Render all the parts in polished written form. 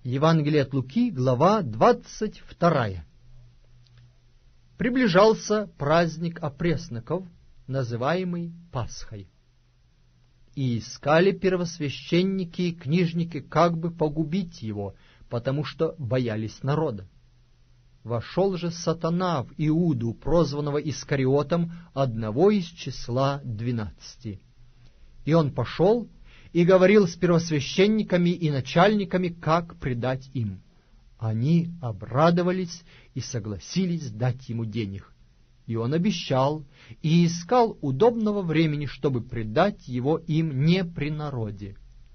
Евангелие от Луки, глава 22. Приближался праздник опресноков, называемый Пасхой. И искали первосвященники и книжники, как бы погубить его, потому что боялись народа. Вошел же сатана в Иуду, прозванного Искариотом, одного из числа 12. И он пошел и говорил с первосвященниками и начальниками, как предать им. Они обрадовались и согласились дать ему денег. И он обещал и искал удобного времени, чтобы предать его им не при народе.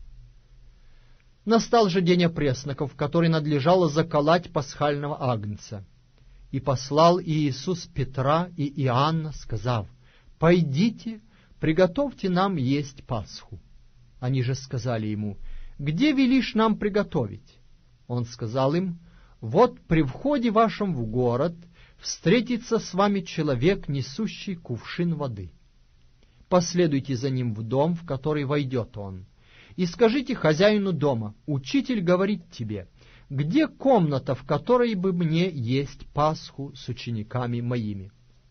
Настал же день опресноков, в который надлежало заколоть пасхального агнца. И послал Иисус Петра и Иоанна, сказав: «Пойдите, приготовьте нам есть Пасху». Они же сказали ему: «Где велишь нам приготовить?» Он сказал им: «Вот при входе вашем в город встретится с вами человек, несущий кувшин воды. Последуйте за ним в дом, в который войдет он, и скажите хозяину дома: учитель говорит тебе, где комната, в которой бы мне есть Пасху с учениками моими?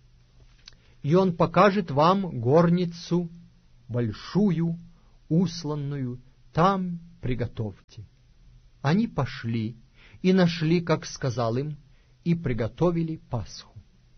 И он покажет вам горницу большую, усланную, там приготовьте». Они пошли и нашли, как сказал им, и приготовили Пасху.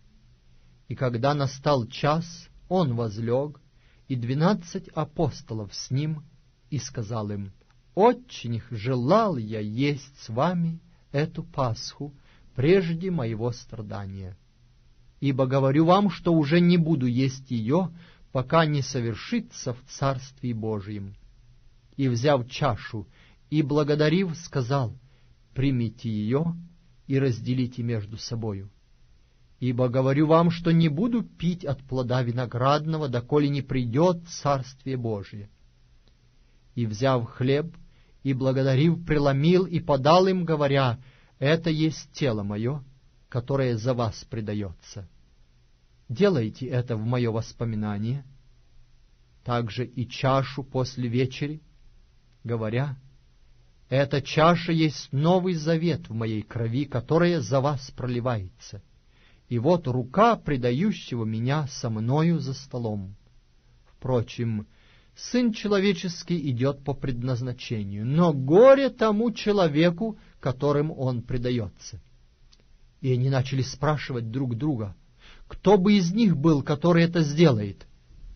И когда настал час, он возлег, и 12 апостолов с ним, и сказал им: «Очень желал я есть с вами эту Пасху прежде моего страдания. Ибо говорю вам, что уже не буду есть ее, пока не совершится в Царстве Божьем». И, взяв чашу и благодарив, сказал: «Примите ее и разделите между собою. Ибо говорю вам, что не буду пить от плода виноградного, доколе не придет Царствие Божие». И, взяв хлеб и благодарив, преломил и подал им, говоря: «Это есть тело мое, которое за вас предается. Делайте это в мое воспоминание». Также и чашу после вечери, говоря: «Эта чаша есть новый завет в моей крови, которая за вас проливается. И вот рука предающего меня со мною за столом. Впрочем, Сын Человеческий идет по предназначению, но горе тому человеку, которым он предается». И они начали спрашивать друг друга, кто бы из них был, который это сделает.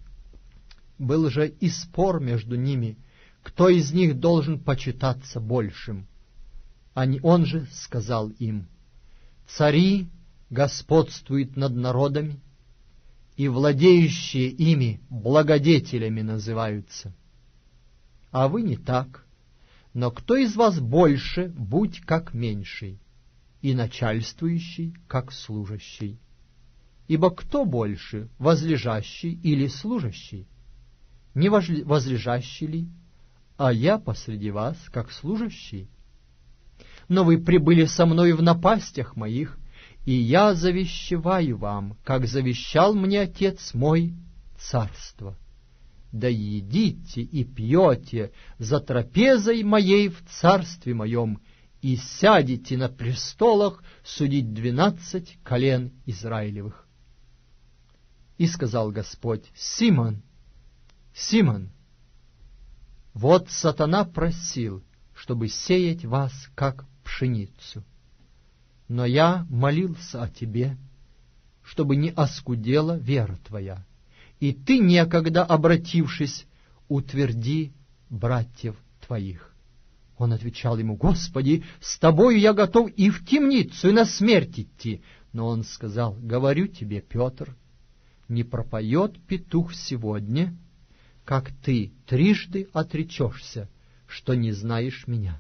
Был же и спор между ними, кто из них должен почитаться большим. Он же сказал им: «Цари господствуют над народами, и владеющие ими благодетелями называются. А вы не так, но кто из вас больше, будь как меньший, и начальствующий, как служащий. Ибо кто больше, возлежащий или служащий? Не возлежащий ли? А я посреди вас, как служащий. Но вы прибыли со мной в напастях моих, и я завещеваю вам, как завещал мне Отец мой, царство. Да едите и пьете за трапезой моей в царстве моем, и сядете на престолах судить 12 колен Израилевых». И сказал Господь: «Симон, Симон, вот сатана просил, чтобы сеять вас, как пшеницу. Но я молился о тебе, чтобы не оскудела вера твоя, и ты, некогда обратившись, утверди братьев твоих». Он отвечал ему: «Господи, с тобою я готов и в темницу, и на смерть идти». Но он сказал: «Говорю тебе, Петр, не пропоет петух сегодня, как ты трижды отречешься, что не знаешь меня».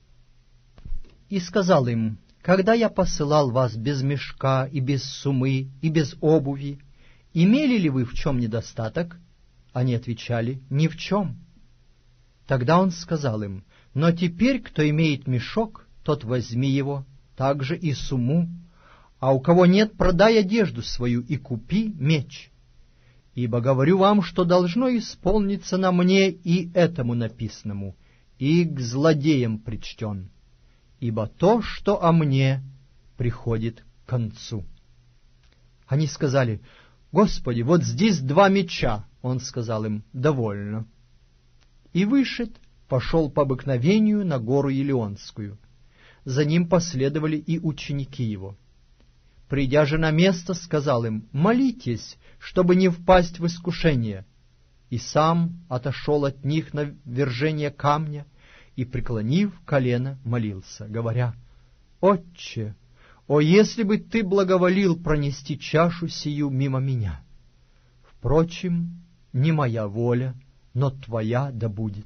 И сказал им: «Когда я посылал вас без мешка и без сумы и без обуви, имели ли вы в чем недостаток?» Они отвечали: «Ни в чем». Тогда он сказал им: «Но теперь, кто имеет мешок, тот возьми его, также и суму, а у кого нет, продай одежду свою и купи меч. Ибо говорю вам, что должно исполниться на мне и этому написанному, и к злодеям причтен. ибо то, что о мне, приходит к концу». Они сказали: «Господи, вот здесь 2 меча». Он сказал им: «Довольно». И вышед, пошел по обыкновению на гору Елеонскую. За ним последовали и ученики его. Придя же на место, сказал им: «Молитесь, чтобы не впасть в искушение». И сам отошел от них на вержение камня и, преклонив колено, молился, говоря: «Отче, о, если бы ты благоволил пронести чашу сию мимо меня! Впрочем, не моя воля, но твоя да будет».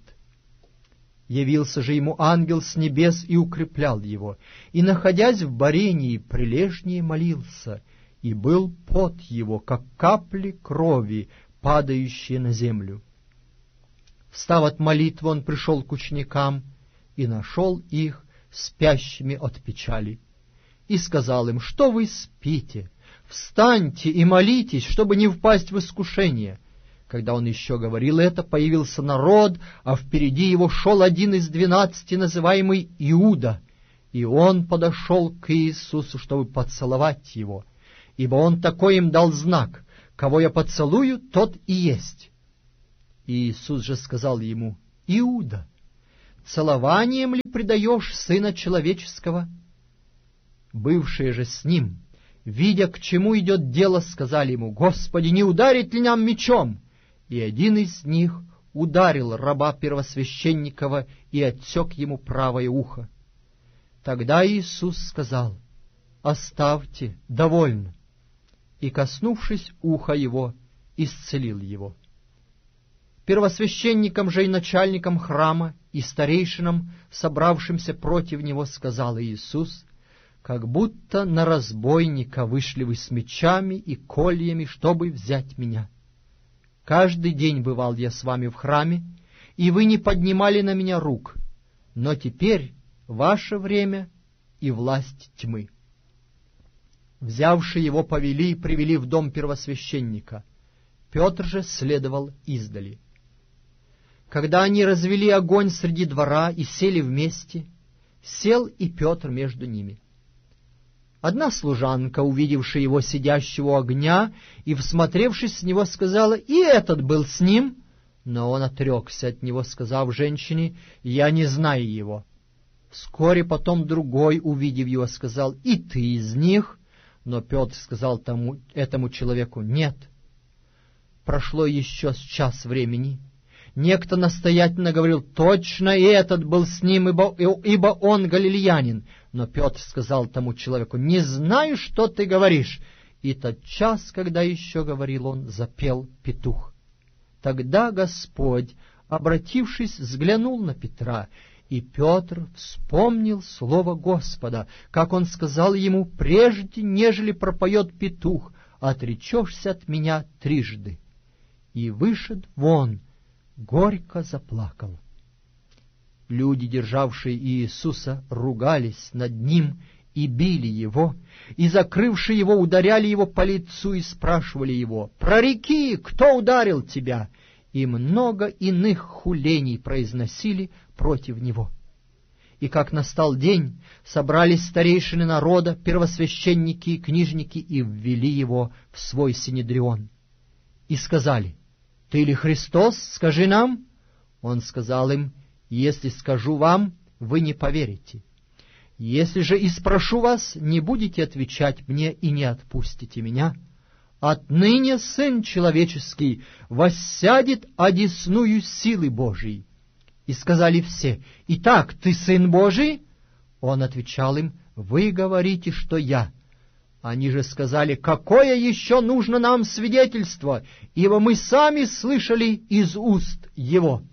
Явился же ему ангел с небес и укреплял его, и, находясь в борении, прилежнее молился, и был пот его, как капли крови, падающие на землю. Встав от молитвы, он пришел к ученикам и нашел их спящими от печали, и сказал им: «Что вы спите? Встаньте и молитесь, чтобы не впасть в искушение». Когда он еще говорил это, появился народ, а впереди его шел один из 12, называемый Иуда, и он подошел к Иисусу, чтобы поцеловать его, ибо он такой им дал знак: «Кого я поцелую, тот и есть». И Иисус же сказал ему: «Иуда, целованием ли предаешь Сына Человеческого?» Бывшие же с ним, видя, к чему идет дело, сказали ему: «Господи, не ударить ли нам мечом?» И один из них ударил раба первосвященникова и отсек ему правое ухо. Тогда Иисус сказал: «Оставьте, довольно», и, коснувшись уха его, исцелил его. Первосвященникам же и начальникам храма и старейшинам, собравшимся против него, сказал Иисус: «Как будто на разбойника вышли вы с мечами и кольями, чтобы взять меня. Каждый день бывал я с вами в храме, и вы не поднимали на меня рук, но теперь ваше время и власть тьмы». Взявши его, повели и привели в дом первосвященника. Петр же следовал издали. Когда они развели огонь среди двора и сели вместе, сел и Петр между ними. Одна служанка, увидевшая его сидящего у огня и всмотревшись с него, сказала: «И этот был с ним». Но он отрекся от него, сказав женщине: «Я не знаю его». Вскоре потом другой, увидев его, сказал: «И ты из них?» Но Петр сказал этому человеку: «Нет». Прошло еще с час времени. Некто настоятельно говорил: «Точно и этот был с ним, ибо он галилеянин». Но Петр сказал тому человеку: «Не знаю, что ты говоришь». И тот час, когда еще говорил он, запел петух. Тогда Господь, обратившись, взглянул на Петра, и Петр вспомнил слово Господа, как он сказал ему: «Прежде, нежели пропоет петух, отречешься от меня 3». И вышед вон, горько заплакал. Люди, державшие Иисуса, ругались над ним и били его, и, закрывшие его, ударяли его по лицу и спрашивали его: «Прореки, кто ударил тебя?» И много иных хулений произносили против него. И как настал день, собрались старейшины народа, первосвященники и книжники, и ввели его в свой синедрион. И сказали: «Ты ли Христос? Скажи нам». Он сказал им: «Если скажу вам, вы не поверите. Если же и спрошу вас, не будете отвечать мне и не отпустите меня. Отныне Сын Человеческий воссядет одесную силы Божией». И сказали все: «Итак, ты Сын Божий?» Он отвечал им: «Вы говорите, что я». Они же сказали: «Какое еще нужно нам свидетельство, ибо мы сами слышали из уст его».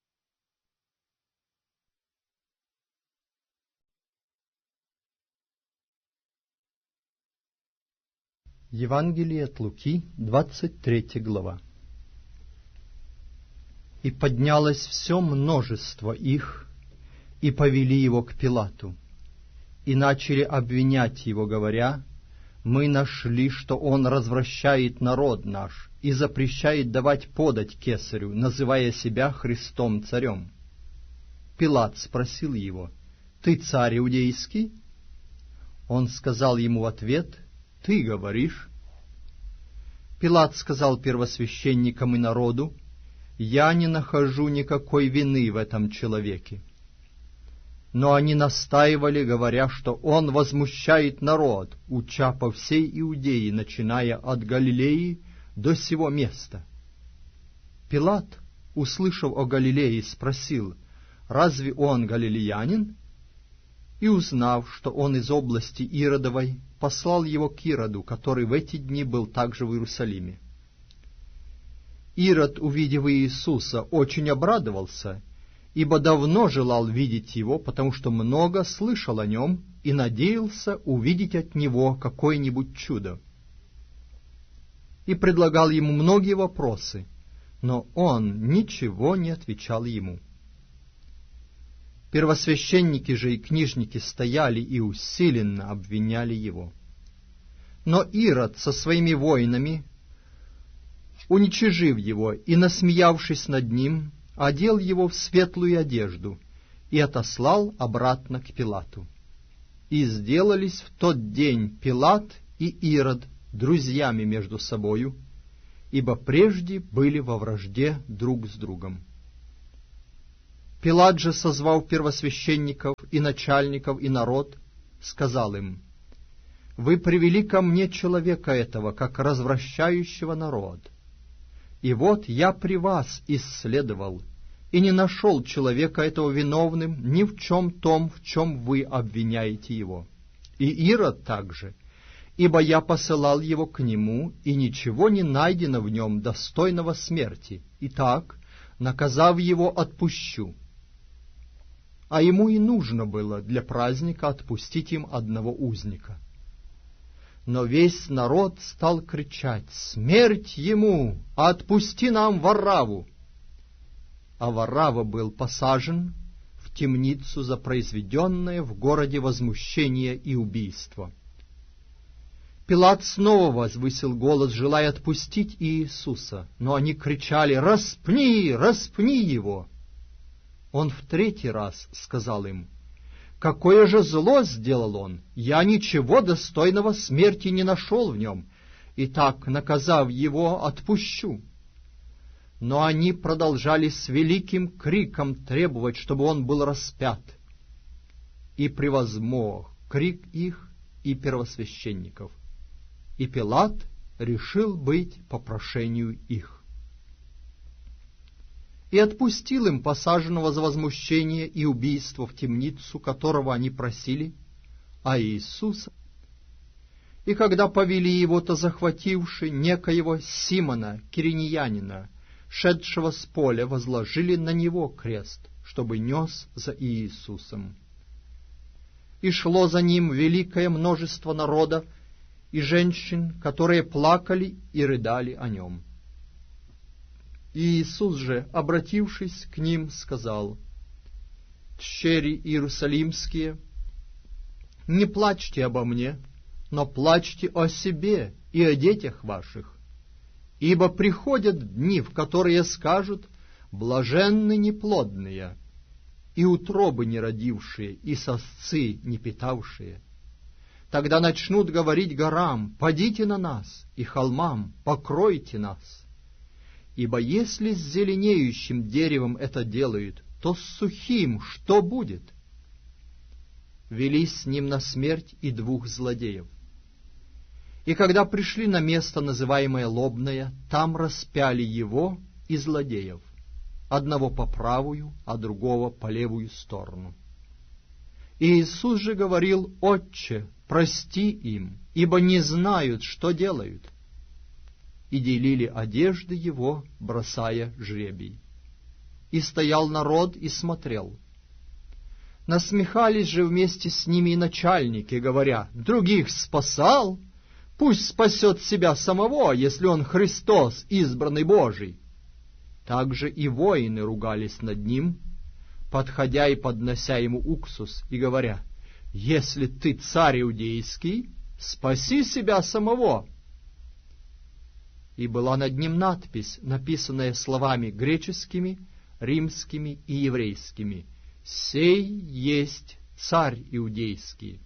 Евангелие от Луки, 23 глава. «И поднялось все множество их, и повели его к Пилату, и начали обвинять его, говоря: мы нашли, что он развращает народ наш и запрещает давать подать кесарю, называя себя Христом царем. Пилат спросил его: ты царь иудейский? Он сказал ему в ответ: ты говоришь. Пилат сказал первосвященникам и народу: я не нахожу никакой вины в этом человеке. Но они настаивали, говоря, что он возмущает народ, уча по всей Иудее, начиная от Галилеи до сего места. Пилат, услышав о Галилее, спросил: разве он галилеянин? И, узнав, что он из области Иродовой, послал его к Ироду, который в эти дни был также в Иерусалиме. Ирод, увидев Иисуса, очень обрадовался, ибо давно желал видеть его, потому что много слышал о нем и надеялся увидеть от него какое-нибудь чудо. И предлагал ему многие вопросы, но он ничего не отвечал ему. Первосвященники же и книжники стояли и усиленно обвиняли его. Но Ирод со своими воинами, уничижив его и насмеявшись над ним, одел его в светлую одежду и отослал обратно к Пилату. И сделались в тот день Пилат и Ирод друзьями между собою, ибо прежде были во вражде друг с другом. Пилат же, созвав первосвященников и начальников и народ, сказал им: «Вы привели ко мне человека этого, как развращающего народ. И вот я при вас исследовал, и не нашел человека этого виновным ни в чем том, в чем вы обвиняете его. И Ирод также, ибо я посылал его к нему, и ничего не найдено в нем достойного смерти. Итак, наказав его, отпущу». А ему и нужно было для праздника отпустить им одного узника. Но весь народ стал кричать: «Смерть ему! Отпусти нам Варравву!» А Варравва был посажен в темницу за произведенное в городе возмущение и убийство. Пилат снова возвысил голос, желая отпустить Иисуса, но они кричали: «Распни! Распни его!» Он в третий раз сказал им: «Какое же зло сделал он! Я ничего достойного смерти не нашел в нем. Итак, наказав его, отпущу». Но они продолжали с великим криком требовать, чтобы он был распят. И превозмог крик их и первосвященников. И Пилат решил быть по прошению их. И отпустил им посаженного за возмущение и убийство в темницу, которого они просили, а Иисуса. И когда повели его-то захвативши некоего Симона, киринеянина, шедшего с поля, возложили на него крест, чтобы нес за Иисусом. И шло за ним великое множество народа и женщин, которые плакали и рыдали о нем. И Иисус же, обратившись к ним, сказал: «Тщери иерусалимские, не плачьте обо мне, но плачьте о себе и о детях ваших. Ибо приходят дни, в которые скажут: блаженны неплодные, и утробы не родившие, и сосцы не питавшие. Тогда начнут говорить горам: падите на нас, и холмам: покройте нас. Ибо если с зеленеющим деревом это делают, то с сухим что будет?» Вели с ним на смерть и двух злодеев. И когда пришли на место, называемое Лобное, там распяли его и злодеев, одного по правую, а другого по левую сторону. И Иисус же говорил: «Отче, прости им, ибо не знают, что делают». И делили одежды его, бросая жребий. И стоял народ и смотрел. Насмехались же вместе с ними и начальники, говоря: «Других спасал, пусть спасет себя самого, если он Христос, избранный Божий». Также и воины ругались над ним, подходя и поднося ему уксус, и говоря: «Если ты царь иудейский, спаси себя самого». И была над ним надпись, написанная словами греческими, римскими и еврейскими: «Сей есть царь иудейский».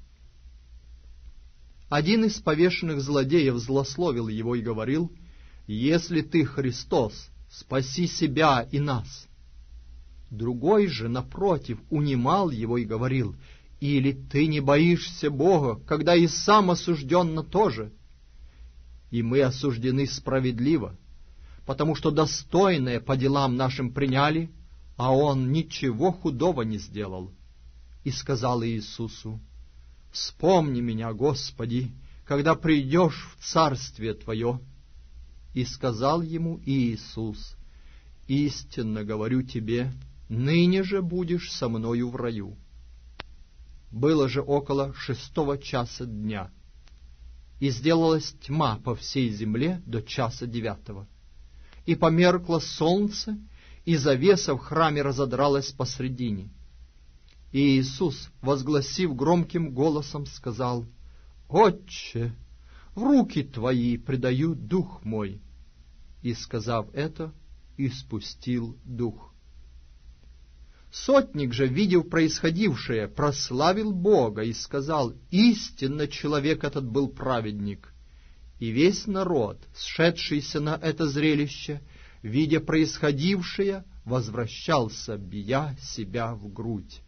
Один из повешенных злодеев злословил его и говорил: «Если ты Христос, спаси себя и нас». Другой же, напротив, унимал его и говорил: «Или ты не боишься Бога, когда и сам осужден на то же?» И мы осуждены справедливо, потому что достойное по делам нашим приняли, а он ничего худого не сделал. И сказал Иисусу: «Вспомни меня, Господи, когда придешь в Царствие Твое». И сказал ему Иисус: «Истинно говорю тебе, ныне же будешь со мною в раю». Было же около 6 часа дня, и сделалась тьма по всей земле до 9 И померкло солнце, и завеса в храме разодралась посредине. И Иисус, возгласив громким голосом, сказал: «Отче, в руки Твои предаю дух мой». И, сказав это, испустил дух. Сотник же, видев происходившее, прославил Бога и сказал: «Истинно человек этот был праведник». И весь народ, сшедшийся на это зрелище, видя происходившее, возвращался, бия себя в грудь.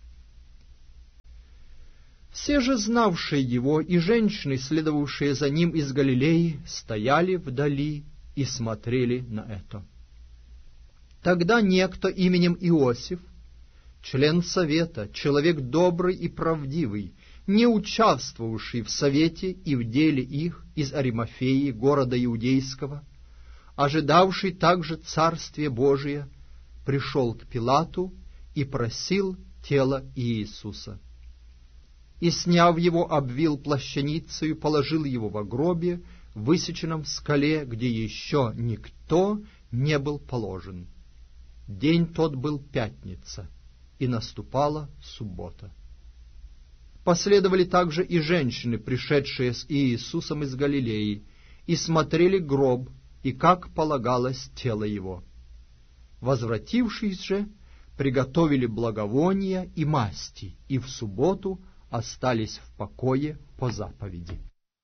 Все же, знавшие его, и женщины, следовавшие за ним из Галилеи, стояли вдали и смотрели на это. Тогда некто именем Иосиф, член совета, человек добрый и правдивый, не участвовавший в совете и в деле их, из Аримафеи, города Иудейского, ожидавший также Царствие Божие, пришел к Пилату и просил тело Иисуса. И, сняв его, обвил плащаницею, положил его во гробе, высеченном в скале, где еще никто не был положен. День тот был пятница, и наступала суббота. Последовали также и женщины, пришедшие с Иисусом из Галилеи, и смотрели гроб, и как полагалось тело его. Возвратившись же, приготовили благовония и масти, и в субботу остались в покое по заповеди.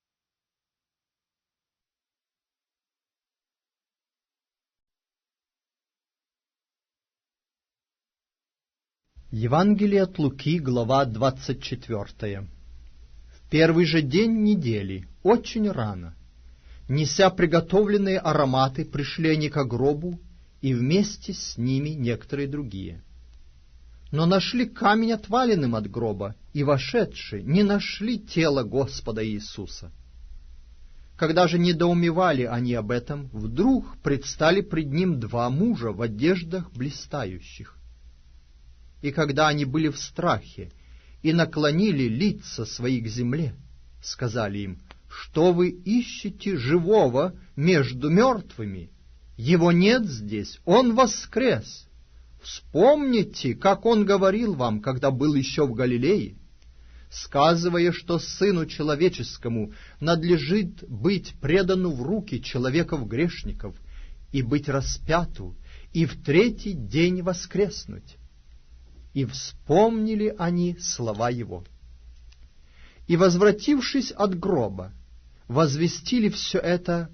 Евангелие от Луки, глава 24. В первый же день недели, очень рано, неся приготовленные ароматы, пришли они ко гробу, и вместе с ними некоторые другие. Но нашли камень отваленным от гроба, и, вошедшие, не нашли тела Господа Иисуса. Когда же недоумевали они об этом, вдруг предстали пред ним два мужа в одеждах блистающих. И когда они были в страхе и наклонили лица свои к земле, сказали им: «Что вы ищете живого между мертвыми? Его нет здесь, он воскрес. Вспомните, как он говорил вам, когда был еще в Галилее, сказывая, что Сыну Человеческому надлежит быть предану в руки человеков-грешников и быть распяту, и в 3-й день воскреснуть». И вспомнили они слова его. И, возвратившись от гроба, возвестили все это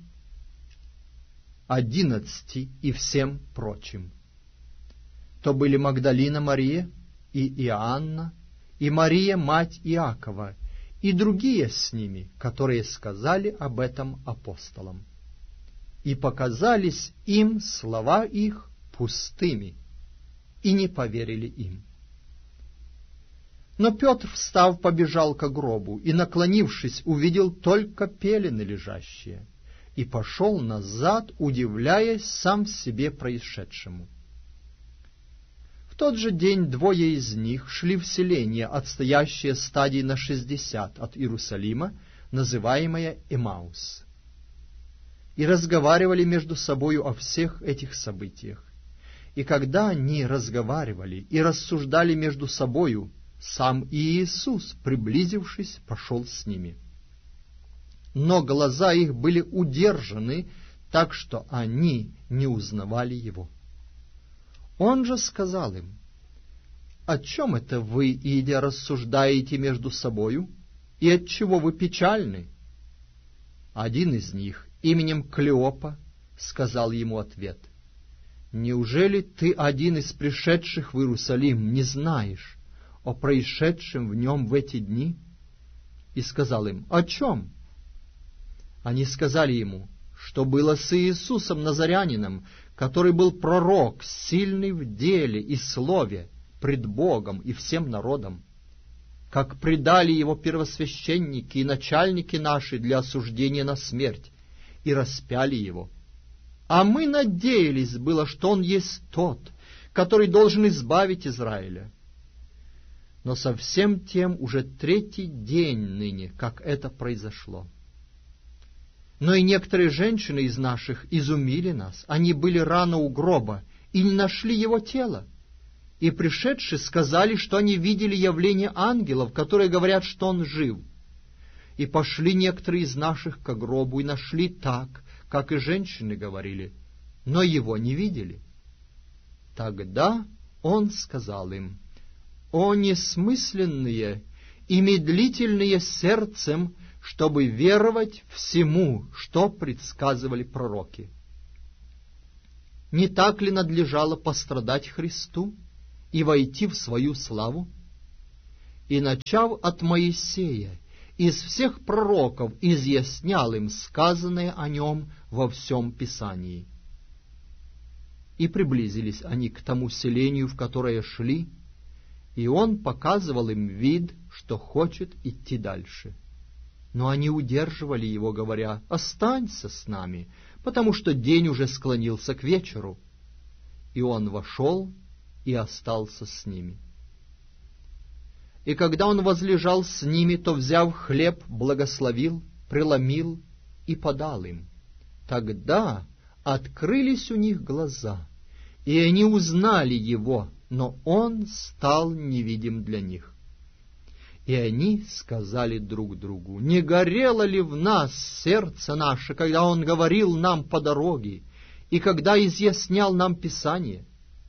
11 и всем прочим. То были Магдалина Мария и Иоанна, и Мария, мать Иакова, и другие с ними, которые сказали об этом апостолам. И показались им слова их пустыми, и не поверили им. Но Петр, встав, побежал ко гробу, и, наклонившись, увидел только пелены лежащие, и пошел назад, удивляясь сам себе происшедшему. В тот же день 2 из них шли в селение, отстоящее стадий на 60 от Иерусалима, называемое Эмаус, и разговаривали между собою о всех этих событиях. И когда они разговаривали и рассуждали между собою, сам Иисус, приблизившись, пошел с ними. Но глаза их были удержаны, так что они не узнавали его. Он же сказал им: о чем это вы, идя, рассуждаете между собою, и отчего вы печальны? Один из них, именем Клеопа, сказал ему ответ: неужели ты, один из пришедших в Иерусалим, не знаешь о происшедшем в нем в эти дни? И сказал им: о чем? Они сказали ему, что было с Иисусом Назарянином, который был пророк, сильный в деле и слове пред Богом и всем народом, как предали его первосвященники и начальники наши для осуждения на смерть, и распяли его. А мы надеялись было, что он есть тот, который должен избавить Израиля. Но совсем тем уже 3-й день ныне, как это произошло. Но и некоторые женщины из наших изумили нас. Они были рано у гроба и не нашли его тела. И пришедшие сказали, что они видели явление ангелов, которые говорят, что он жив. И пошли некоторые из наших к гробу и нашли так, как и женщины говорили, но его не видели. Тогда он сказал им: «О несмысленные и медлительные сердцем, чтобы веровать всему, что предсказывали пророки. Не так ли надлежало пострадать Христу и войти в свою славу? И, начав от Моисея, из всех пророков изъяснял им сказанное о нем во всем Писании». И приблизились они к тому селению, в которое шли, и он показывал им вид, что хочет идти дальше. Но они удерживали его, говоря: «Останься с нами, потому что день уже склонился к вечеру». И он вошел и остался с ними. И когда он возлежал с ними, то, взяв хлеб, благословил, преломил и подал им. Тогда открылись у них глаза, и они узнали его, но он стал невидим для них. И они сказали друг другу: «Не горело ли в нас сердце наше, когда он говорил нам по дороге, и когда изъяснял нам Писание?»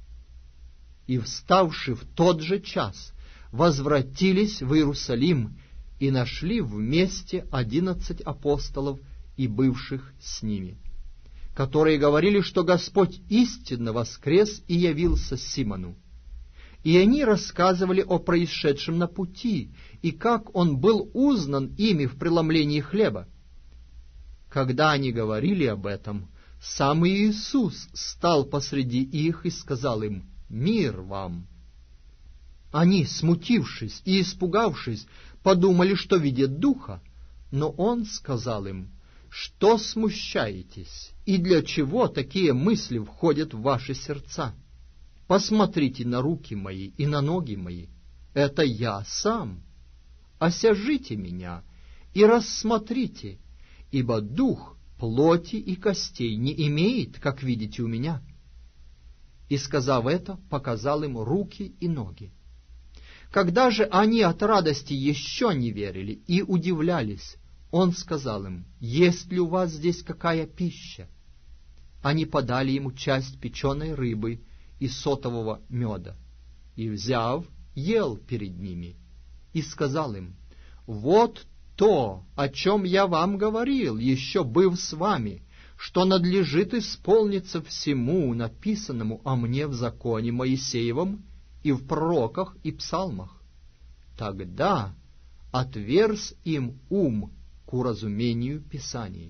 И, вставши в тот же час, возвратились в Иерусалим и нашли вместе 11 апостолов и бывших с ними, которые говорили, что Господь истинно воскрес и явился Симону. И они рассказывали о происшедшем на пути, и как он был узнан ими в преломлении хлеба. Когда они говорили об этом, сам Иисус стал посреди их и сказал им: «Мир вам!» Они, смутившись и испугавшись, подумали, что видят духа, но он сказал им: «Что смущаетесь, и для чего такие мысли входят в ваши сердца? Посмотрите на руки мои и на ноги мои, это я сам. Осяжите меня и рассмотрите, ибо дух плоти и костей не имеет, как видите у меня». И, сказав это, показал им руки и ноги. Когда же они от радости еще не верили и удивлялись, он сказал им: «Есть ли у вас здесь какая пища?» Они подали ему часть печеной рыбы и сотового меда, и, взяв, ел перед ними, и сказал им: «Вот то, о чем я вам говорил, еще быв с вами, что надлежит исполниться всему написанному о мне в законе Моисеевом и в пророках и псалмах». Тогда отверз им ум к уразумению Писаний.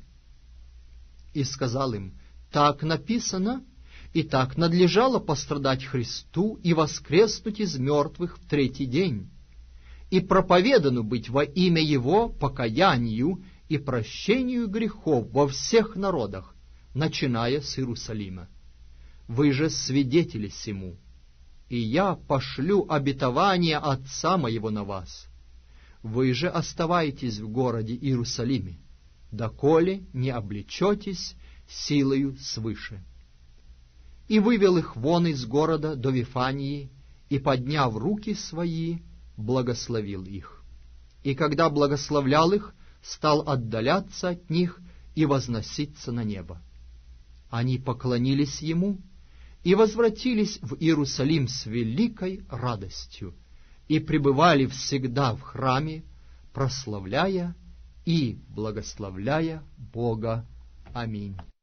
И сказал им: «Так написано, и так надлежало пострадать Христу и воскреснуть из мертвых в 3-й день, и проповедану быть во имя Его покаянию и прощению грехов во всех народах, начиная с Иерусалима. Вы же свидетели сему, и я пошлю обетование Отца моего на вас. Вы же оставайтесь в городе Иерусалиме, доколе не облечетесь силою свыше». И вывел их вон из города до Вифании, и, подняв руки свои, благословил их. И когда благословлял их, стал отдаляться от них и возноситься на небо. Они поклонились ему и возвратились в Иерусалим с великой радостью, и пребывали всегда в храме, прославляя и благословляя Бога. Аминь.